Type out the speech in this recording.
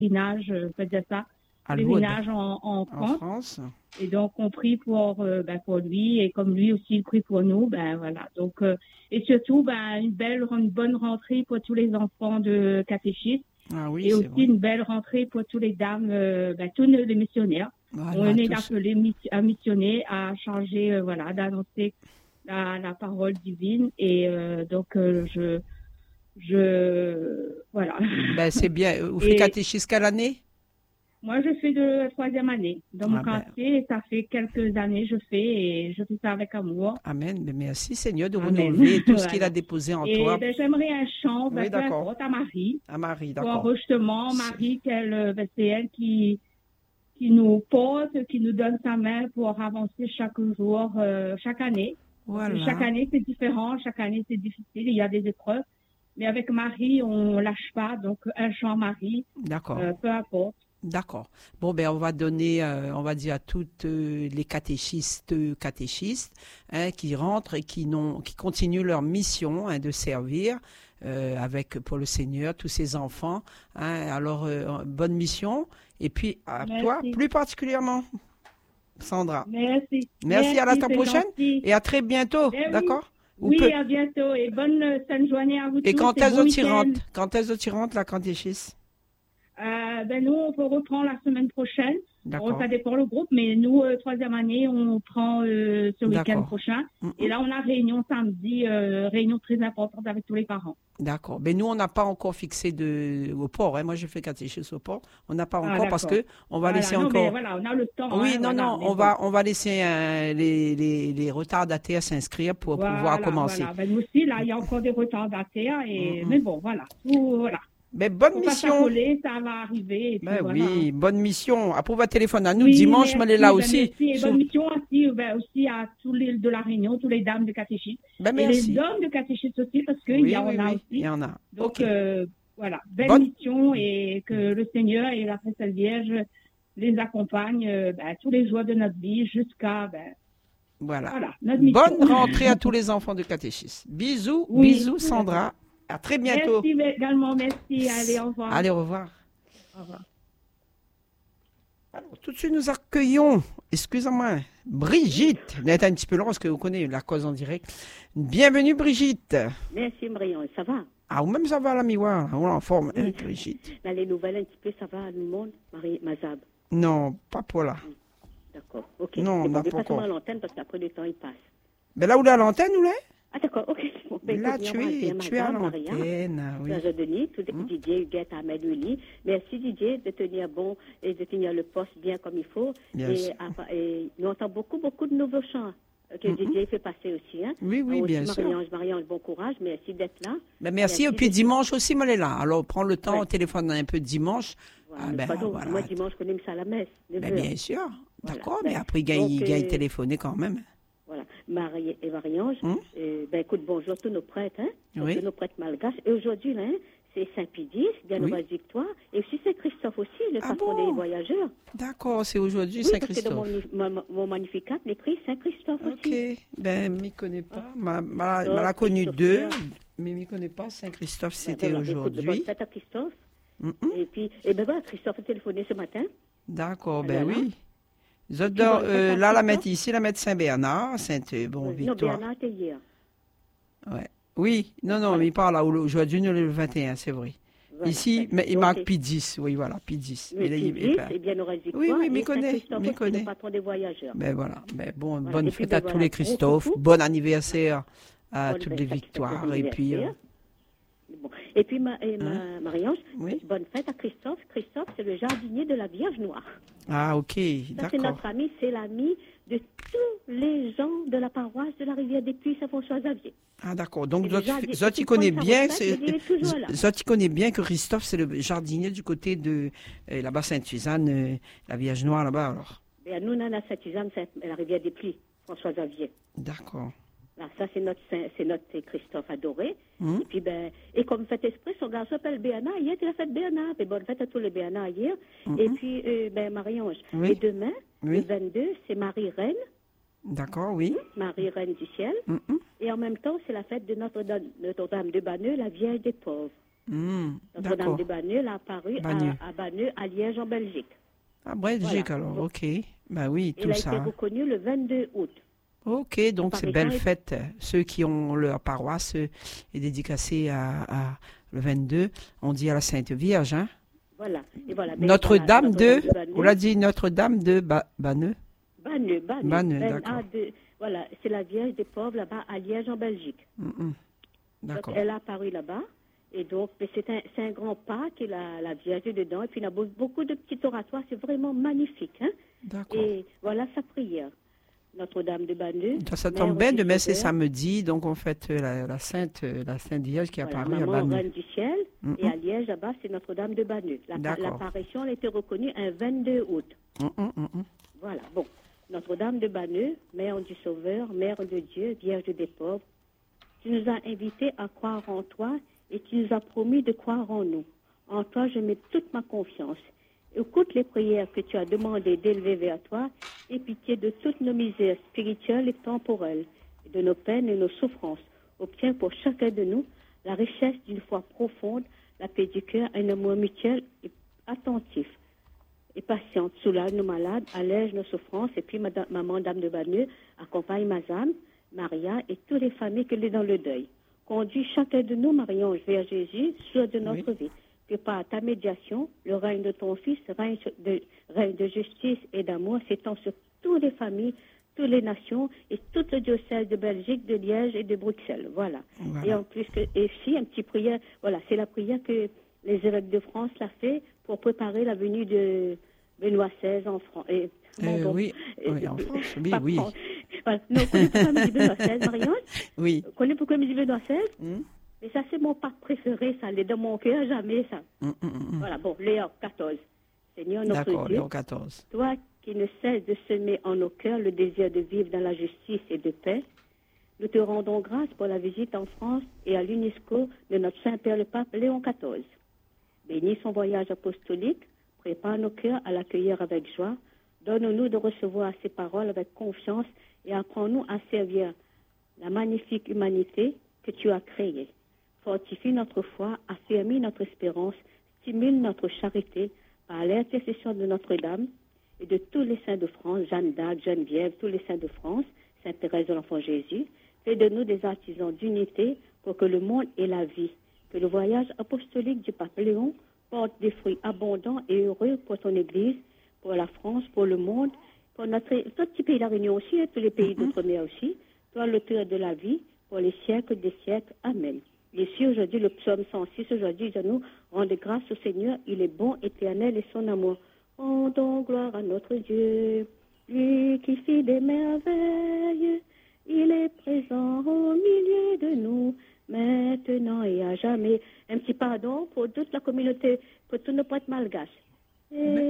pèlerinage, on peut dire ça, À pèlerinage Lourdes, en en France. France. Et donc, on prie pour lui, et comme lui aussi il prie pour nous, voilà. Donc, et surtout, une bonne rentrée pour tous les enfants de catéchistes, Ah oui, et c'est aussi vrai. une belle rentrée pour tous les dames, tous les missionnaires. Voilà, On est tous. appelés à missionner, à changer, d'annoncer la parole divine. Et donc, voilà. C'est bien. Vous faites Et catéchisme quelle année? moi, je fais de 3e année dans mon Ah ben, quartier, et ça fait quelques années que je fais, et je fais ça avec amour. amen. Ben, merci Seigneur de Amen. renouveler tout ce qu'il a Voilà. déposé en Et toi. j'aimerais un chant, Oui, peu d'accord. importe, à Marie, À Marie, pour d'accord. enregistrement. Marie, c'est elle qui nous porte, qui nous donne sa main pour avancer chaque jour, chaque année. Voilà. Chaque année, c'est différent, chaque année, c'est difficile, il y a des épreuves. Mais avec Marie, on lâche pas, donc un chant Marie, D'accord. peu importe. D'accord. Bon, on va donner, on va dire à toutes les catéchistes qui rentrent et qui continuent leur mission de servir pour le Seigneur, tous ces enfants. Alors, bonne mission. Et puis, à toi, plus particulièrement, Sandra. Merci. Merci, à la semaine prochaine gentil. Et à très bientôt, d'accord? Oui, à bientôt, et bonne sainte journée à vous tous. Et quand est-ce bon que tu rentres? Quand est-ce que tu rentres, la catéchiste? Nous, on peut reprendre la semaine prochaine. D'accord. Ça dépend le groupe, mais nous, 3e année, on prend ce week-end prochain. Et là, on a réunion samedi, réunion très importante avec tous les parents. D'accord. Mais nous, on n'a pas encore fixé au port. Moi, je fais catéchisme au port. On n'a pas encore parce que on va laisser encore. Mais voilà, on a le temps. Oui, on va laisser les retardataires s'inscrire pour pouvoir commencer. Voilà. Nous aussi, là, il y a encore des retardataires. Mais bon, voilà. Voilà. Mais bonne mission. Ça va arriver. Et puis oui, bonne mission. Après, on va téléphoner à nous dimanche, mais elle est là aussi. Et bonne mission aussi à tous les de la Réunion, tous les dames de catéchisme. Et les hommes de catéchisme aussi, parce qu'il y en a aussi. Il y en a. Donc, voilà, belle mission, et que le Seigneur et la Sainte Vierge les accompagnent tous les jours de notre vie jusqu'à... voilà, notre mission. Bonne rentrée à tous les enfants de catéchisme. Bisous, bisous Sandra. À très bientôt. Merci également, merci. Allez, au revoir. Allez, au revoir. Au revoir. Alors, tout de suite, nous accueillons, excusez-moi, Brigitte. Elle est un petit peu long parce que vous connaissez la cause en direct. Bienvenue, Brigitte. Merci, Marion. Ça va? Ah, ou même ça va, la miroir. On est en forme, oui. Brigitte. Là, les nouvelles, un petit peu, ça va à tout le monde, Mazab? Non, pas pour là. D'accord, ok. Non, on n'a pas encore. Pas à l'antenne parce qu'après le temps, il passe. Mais là où est à l'antenne, où est? Ah, d'accord, ok. Bon, là, tu es à l'antenne, oui. Denis, Didier, Huguette, Ahmed, Willy. Merci, Didier, de tenir bon et de tenir le poste bien comme il faut. Et nous entendons beaucoup de nouveaux chants que Didier fait passer aussi. Hein. Oui, bien sûr. Marianne, bon courage. Merci d'être là. Merci. Et puis dimanche aussi, moi, elle est là. Alors, prends le temps, téléphone un peu dimanche. Voilà. Moi, dimanche, je connais ça à la messe. Bien sûr. D'accord, mais après, il gagne téléphoner quand même. Voilà, Marie et Marie-Ange, écoute, bonjour tous nos prêtres, tous nos prêtres malgaches. Et aujourd'hui, là, c'est Saint-Pédis, Bienheureuse Victoire, et aussi Saint-Christophe aussi, le patron des voyageurs. D'accord, c'est aujourd'hui Saint-Christophe. Parce que dans mon magnificat, l'écrit Saint-Christophe aussi. Ok, je ne m'y connais pas. Je l'ai connu deux, mais je ne m'y connais pas. Saint-Christophe, c'était aujourd'hui. Bonne fête à Christophe. Et puis, Christophe a téléphoné ce matin. D'accord, oui. Là, la mettre ici, la mettre Saint-Bernard, Saint-Victoire. Non, Bernard était hier. Ouais. Oui, non, mais il parle là, aujourd'hui, nous, le 21, c'est vrai. Voilà, ici, mais il marque P10, oui, voilà, P10. Oui, P10, et Bienheureuse Victoire. Oui, mais connaît. Le patron des voyageurs. Voilà, bonne fête à tous les Christophe, bon anniversaire à toutes les victoires, et puis... Bon. Et puis, Marie-Ange, bonne fête à Christophe. Christophe, c'est le jardinier de la Vierge Noire. Ah, ok, d'accord. C'est notre ami, c'est l'ami de tous les gens de la paroisse de la Rivière des Puits, Saint-François-Xavier. Ah, d'accord. Donc, tu connais bien que Christophe, c'est le jardinier du côté de là-bas, Sainte-Suzanne, la Vierge Noire, là-bas, alors. Nous, on a Sainte-Suzanne, la Rivière des Puits, François-Xavier. D'accord. Là, ça, c'est notre Christophe adoré. Et puis, et comme fait esprit, son garçon s'appelle Béana. Hier, il a fait Béana. Et bonne fête à tous les Béana hier. Et puis, Marie-Ange. Et demain, le 22, c'est Marie-Reine. D'accord, oui. Marie-Reine du ciel. Et en même temps, c'est la fête de Notre-Dame de Banneux, la Vierge des pauvres. Notre-Dame de Banneux, elle a apparu à Banneux, à Liège, en Belgique. Ah, Belgique, voilà. Alors, ok. Ben oui, tout ça. Elle a été reconnue le 22 août. Ok, donc c'est belle fête. Ceux qui ont leur paroisse est dédicacée à le 22, on dit à la Sainte Vierge, hein? Voilà. Et voilà. Notre-Dame on l'a dit, Notre-Dame de Banneux. Banneux, d'accord. Voilà, c'est la Vierge des pauvres là-bas à Liège, en Belgique. D'accord. Donc, elle a apparu là-bas. Et donc, c'est un grand parc, et la Vierge dedans. Et puis, il y a beaucoup de petits oratoires. C'est vraiment magnifique. Hein? D'accord. Et voilà sa prière. Notre-Dame de Banneux. Ça tombe bien, demain c'est samedi, donc on fête la Sainte Vierge qui est apparue à Banneux. Reine du ciel. Et à Liège, là-bas, c'est Notre-Dame de Banneux. L'apparition a été reconnue un 22 août. Voilà, bon. Notre-Dame de Banneux, Mère du Sauveur, Mère de Dieu, Vierge des pauvres, tu nous as invités à croire en toi et tu nous as promis de croire en nous. En toi, je mets toute ma confiance. Écoute les prières que tu as demandé d'élever vers toi et pitié de toutes nos misères spirituelles et temporelles, et de nos peines et nos souffrances. Obtiens pour chacun de nous la richesse d'une foi profonde, la paix du cœur, un amour mutuel et attentif et patiente. Soulage nos malades, allège nos souffrances, et puis maman Dame de Banneux accompagne Mazam, Maria et toutes les familles qui sont dans le deuil. Conduis chacun de nous, Marie-Ange, vers Jésus, source de notre vie. Que par ta médiation, le règne de ton Fils, règne de justice et d'amour s'étend sur toutes les familles, toutes les nations et tout le diocèse de Belgique, de Liège et de Bruxelles. Voilà. Et en plus, ici, un petit prière, voilà, c'est la prière que les évêques de France l'ont fait pour préparer la venue de Benoît XVI en France. Oui, en France, oui. Voilà. Non, vous connaissez pourquoi me dit Benoît XVI, Marie-Ange? Oui. Vous connaissez pourquoi me dit Benoît XVI? Mais ça, c'est mon pape préféré, ça, il est dans mon cœur, jamais ça. Voilà, bon, Léon XIV. Seigneur notre Dieu, Léon XIV. Toi qui ne cesses de semer en nos cœurs le désir de vivre dans la justice et de paix, nous te rendons grâce pour la visite en France et à l'UNESCO de notre Saint-Père le Pape Léon XIV. Bénis son voyage apostolique, prépare nos cœurs à l'accueillir avec joie, donne-nous de recevoir ses paroles avec confiance et apprends-nous à servir la magnifique humanité que tu as créée. Fortifie notre foi, affermis notre espérance, stimule notre charité par l'intercession de Notre-Dame et de tous les saints de France, Jeanne d'Arc, Geneviève, tous les saints de France, Sainte Thérèse de l'Enfant Jésus. Fais de nous des artisans d'unité pour que le monde ait la vie. Que le voyage apostolique du pape Léon porte des fruits abondants et heureux pour ton Église, pour la France, pour le monde, pour tout petit pays de la Réunion aussi, et tous les pays d'outre-mer aussi. Toi, l'auteur de la vie, pour les siècles des siècles. Amen. Ici, aujourd'hui, le psaume 106, aujourd'hui, nous rendons grâce au Seigneur. Il est bon, éternel et son amour. Rendons gloire à notre Dieu, lui qui fit des merveilles. Il est présent au milieu de nous, maintenant et à jamais. Un petit pardon pour toute la communauté, pour tous nos poètes malgaches.